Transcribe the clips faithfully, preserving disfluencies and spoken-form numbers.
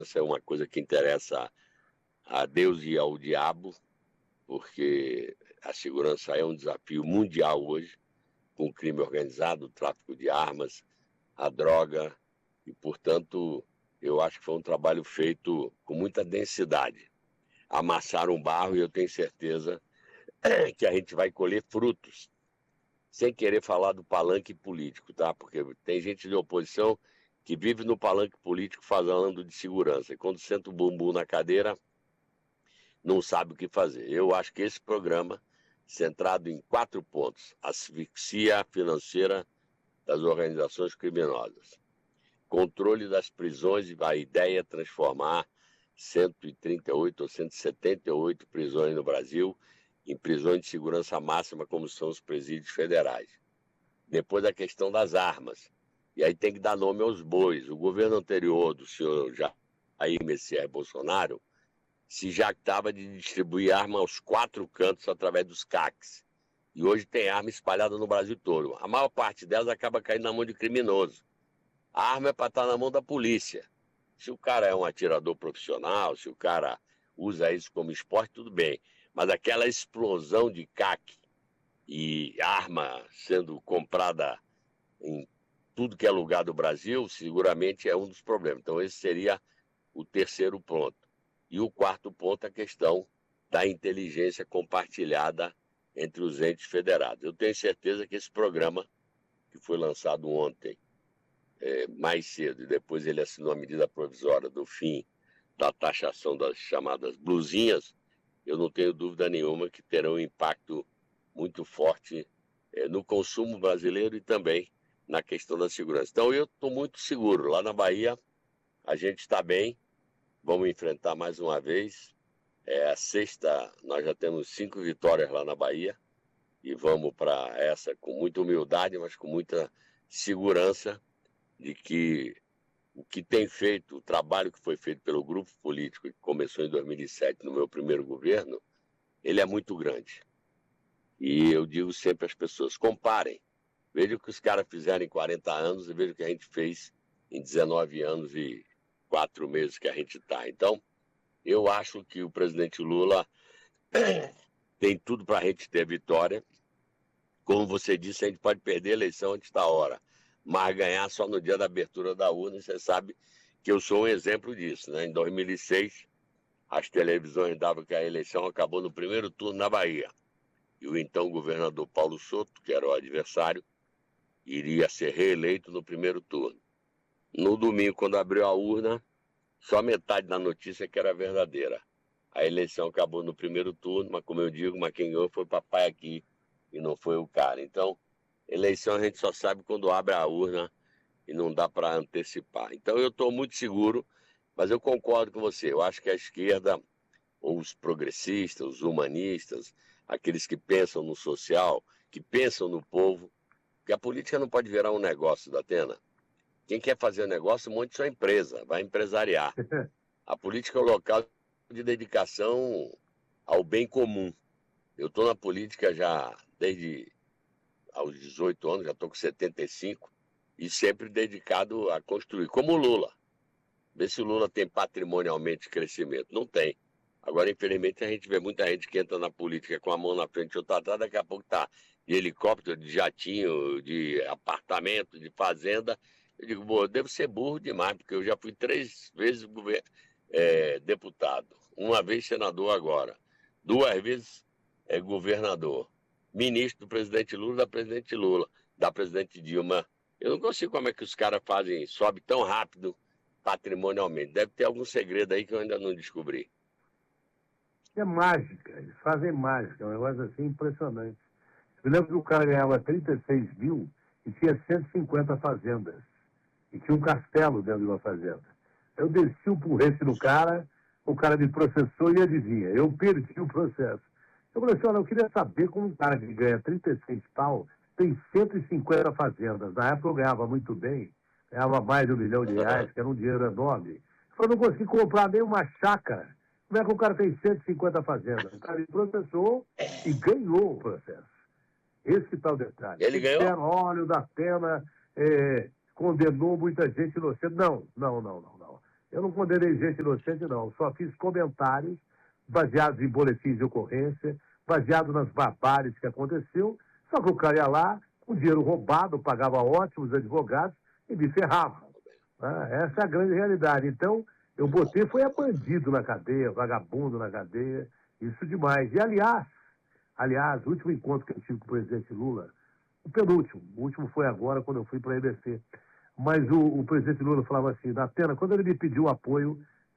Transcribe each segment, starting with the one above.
é uma coisa que interessa a Deus e ao diabo, porque a segurança é um desafio mundial hoje, com o crime organizado, o tráfico de armas, a droga, e, portanto, eu acho que foi um trabalho feito com muita densidade. Amassaram um barro e eu tenho certeza que a gente vai colher frutos, sem querer falar do palanque político, tá? Porque tem gente de oposição que vive no palanque político falando de segurança, e quando senta o bumbum na cadeira, não sabe o que fazer. Eu acho que esse programa, centrado em quatro pontos: asfixia financeira das organizações criminosas, controle das prisões, a ideia é transformar cento e trinta e oito ou cento e setenta e oito prisões no Brasil em prisões de segurança máxima, como são os presídios federais. Depois a questão das armas, e aí tem que dar nome aos bois. O governo anterior do senhor Jair Messias Bolsonaro se jactava de distribuir arma aos quatro cantos através dos C A Cs. E hoje tem arma espalhada no Brasil todo. A maior parte delas acaba caindo na mão de criminoso. A arma é para estar na mão da polícia. Se o cara é um atirador profissional, se o cara usa isso como esporte, tudo bem. Mas aquela explosão de C A C e arma sendo comprada em tudo que é lugar do Brasil, seguramente é um dos problemas. Então esse seria o terceiro ponto. E o quarto ponto é a questão da inteligência compartilhada entre os entes federados. Eu tenho certeza que esse programa, que foi lançado ontem, é, mais cedo, e depois ele assinou a medida provisória do fim da taxação das chamadas blusinhas, eu não tenho dúvida nenhuma que terão um impacto muito forte é, no consumo brasileiro e também na questão da segurança. Então eu estou muito seguro. Lá na Bahia a gente está bem, vamos enfrentar mais uma vez. É a sexta, nós já temos cinco vitórias lá na Bahia e vamos para essa com muita humildade, mas com muita segurança de que o que tem feito, o trabalho que foi feito pelo grupo político que começou em dois mil e sete, no meu primeiro governo, ele é muito grande. E eu digo sempre às pessoas, comparem, vejam o que os caras fizeram em quarenta anos e vejam o que a gente fez em dezenove anos e quatro meses que a gente está. Então, eu acho que o presidente Lula tem tudo para a gente ter vitória. Como você disse, a gente pode perder a eleição antes da hora, mas ganhar só no dia da abertura da urna. E você sabe que eu sou um exemplo disso, né? Em dois mil e seis, as televisões davam que a eleição acabou no primeiro turno na Bahia. E o então governador Paulo Soto, que era o adversário, iria ser reeleito no primeiro turno. No domingo, quando abriu a urna, só metade da notícia que era verdadeira. A eleição acabou no primeiro turno, mas como eu digo, mas quem ganhou foi papai aqui e não foi o cara. Então, eleição a gente só sabe quando abre a urna e não dá para antecipar. Então eu estou muito seguro, mas eu concordo com você. Eu acho que a esquerda, ou os progressistas, os humanistas, aqueles que pensam no social, que pensam no povo, porque a política não pode virar um negócio, Datena. Quem quer fazer negócio, monte sua empresa, vai empresariar. A política é o local de dedicação ao bem comum. Eu estou na política já desde aos dezoito anos, já estou com setenta e cinco, e sempre dedicado a construir, como o Lula. Vê se o Lula tem patrimonialmente crescimento. Não tem. Agora, infelizmente, a gente vê muita gente que entra na política com a mão na frente e outra atrás, daqui a pouco está de helicóptero, de jatinho, de apartamento, de fazenda. Eu digo, pô, eu devo ser burro demais, porque eu já fui três vezes governo, é, deputado, uma vez senador agora, duas vezes é, governador, ministro do presidente Lula, da presidente Lula, da presidente Dilma. Eu não consigo como é que os caras fazem, sobe tão rápido patrimonialmente. Deve ter algum segredo aí que eu ainda não descobri. É mágica, eles fazem mágica, é um negócio assim impressionante. Eu lembro que o cara ganhava trinta e seis mil e tinha cento e cinquenta fazendas. E tinha um castelo dentro de uma fazenda. Eu desci o porrete no cara, o cara me processou e adivinha, eu perdi o processo. Eu falei assim, olha, eu queria saber como um cara que ganha trinta e seis pau tem cento e cinquenta fazendas. Na época eu ganhava muito bem, ganhava mais de um milhão de reais, que era um dinheiro enorme. Eu falei, não consegui comprar nem uma chácara. Como é que o cara tem cento e cinquenta fazendas? O cara me processou e ganhou o processo. Esse que está o detalhe. Ele ganhou? Disseram, olha, o Datena é, condenou muita gente inocente. Não, não, não, não, não. Eu não condenei gente inocente, não. Só fiz comentários baseados em boletins de ocorrência, baseados nas barbáries que aconteceu. Só que o cara ia lá, com dinheiro roubado, pagava ótimos advogados e me ferrava. Ah, essa é a grande realidade. Então, eu botei, foi a bandido na cadeia, vagabundo na cadeia, isso demais. E, aliás, aliás, o último encontro que eu tive com o presidente Lula, o penúltimo, o último foi agora, quando eu fui para a E B C. Mas o, o presidente Lula falava assim, na Atena, quando ele me pediu apoio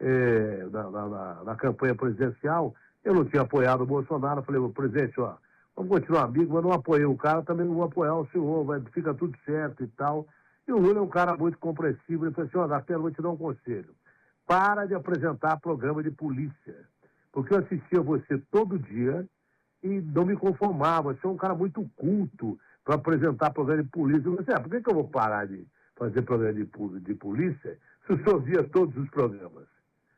eh, na, na, na, na campanha presidencial, eu não tinha apoiado o Bolsonaro, eu falei, ô, presidente, ó, vamos continuar amigos, mas não apoiei o cara, também não vou apoiar o senhor, vai, fica tudo certo e tal. E o Lula é um cara muito compreensivo, ele falou assim, ó, na Atena, vou te dar um conselho. Para de apresentar programa de polícia, porque eu assistia você todo dia e não me conformava, você é um cara muito culto para apresentar programa de polícia. Eu falei, ah, por que, que eu vou parar de fazer programa de, de polícia se o senhor via todos os programas?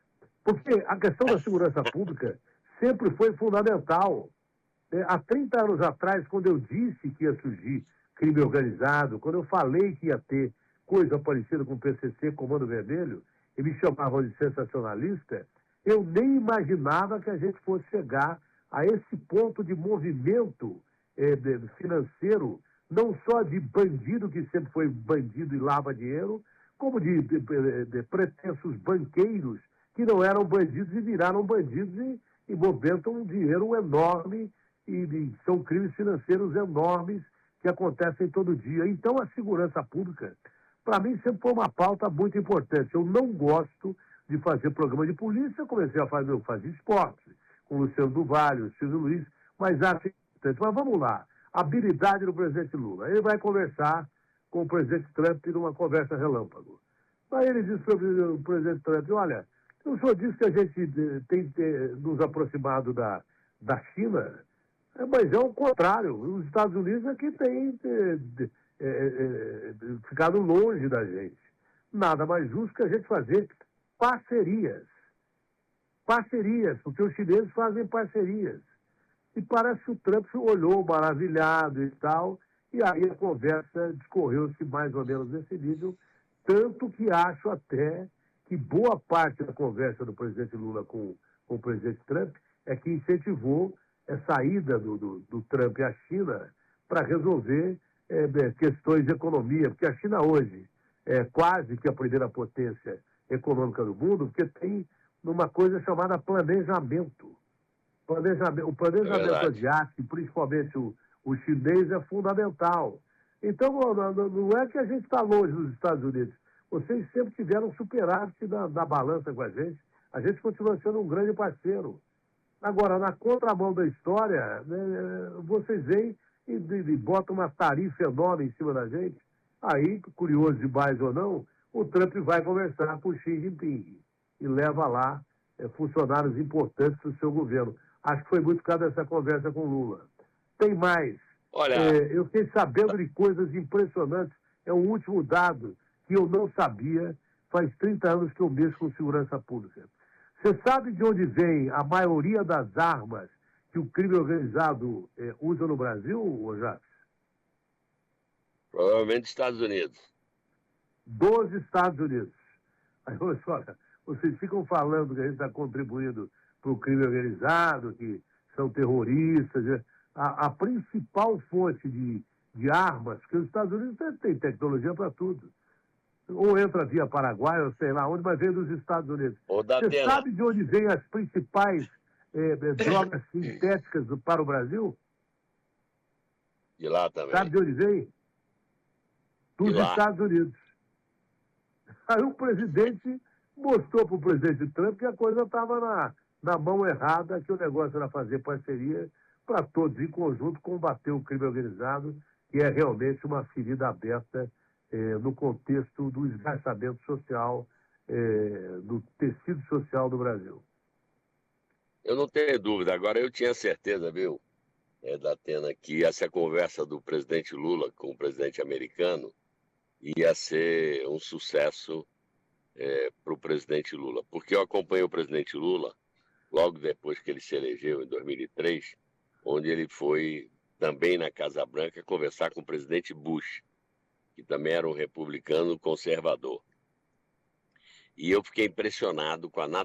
Porque a questão da segurança pública sempre foi fundamental. É, há trinta anos atrás, quando eu disse que ia surgir crime organizado, quando eu falei que ia ter coisa parecida com o P C C, Comando Vermelho, e me chamavam de sensacionalista, eu nem imaginava que a gente fosse chegar a esse ponto de movimento eh, de, financeiro, não só de bandido, que sempre foi bandido e lava dinheiro, como de, de, de, de pretensos banqueiros que não eram bandidos e viraram bandidos e, e movimentam um dinheiro enorme e, e são crimes financeiros enormes que acontecem todo dia. Então, a segurança pública, para mim, sempre foi uma pauta muito importante. Eu não gosto de fazer programa de polícia, eu comecei a fazer, fazer esporte, com o Luciano do Vale, o Silvio Luiz, mas acho importante. Mas vamos lá, habilidade do presidente Lula. Ele vai conversar com o presidente Trump numa conversa relâmpago. Aí ele disse para o presidente Trump, olha, o senhor disse que a gente tem nos aproximado da, da China, mas é o contrário. Os Estados Unidos é que tem de, de, é, é, ficado longe da gente. Nada mais justo que a gente fazer parcerias. Parcerias, porque os chineses fazem parcerias. E parece que o Trump olhou maravilhado e tal, e aí a conversa discorreu-se mais ou menos nesse nível, tanto que acho até que boa parte da conversa do presidente Lula com, com o presidente Trump é que incentivou a saída do, do, do Trump à China para resolver é, questões de economia, porque a China hoje é quase que a primeira potência econômica do mundo, porque tem uma coisa chamada planejamento. planejamento o planejamento É asiático, principalmente o, o chinês, é fundamental. Então, não, não é que a gente está longe dos Estados Unidos. Vocês sempre tiveram superávit na, na balança com a gente. A gente continua sendo um grande parceiro. Agora, na contramão da história, né, vocês vêm e, e, e botam uma tarifa enorme em cima da gente. Aí, curioso demais ou não, o Trump vai conversar com o Xi Jinping e leva lá é, funcionários importantes do seu governo. Acho que foi muito por causa dessa conversa com o Lula. Tem mais. Olha, é, eu fiquei sabendo de coisas impressionantes. É um último dado que eu não sabia. Faz trinta anos que eu mexo com segurança pública. Você sabe de onde vem a maioria das armas que o crime organizado é, usa no Brasil, Jacques? provavelmente Estados Unidos. Dos Estados Unidos. Aí, olha, vocês ficam falando que a gente está contribuindo para o crime organizado, que são terroristas. A, a principal fonte de, de armas, porque os Estados Unidos têm tecnologia para tudo. Ou entra via Paraguai, ou sei lá onde, mas vem dos Estados Unidos. Você sabe de onde vêm as principais eh, drogas sintéticas para o Brasil? De lá também. Sabe de onde vem? Dos Estados Unidos. Aí o presidente mostrou para o presidente Trump que a coisa estava na, na mão errada, que o negócio era fazer parceria para todos em conjunto combater o crime organizado, que é realmente uma ferida aberta eh, no contexto do esgarçamento social, eh, do tecido social do Brasil. Eu não tenho dúvida. Agora, eu tinha certeza, viu, é, da Atena, que essa conversa do presidente Lula com o presidente americano ia ser um sucesso é, para o presidente Lula. Porque eu acompanhei o presidente Lula logo depois que ele se elegeu, em dois mil e três, onde ele foi também na Casa Branca conversar com o presidente Bush, que também era um republicano conservador. E eu fiquei impressionado com a natureza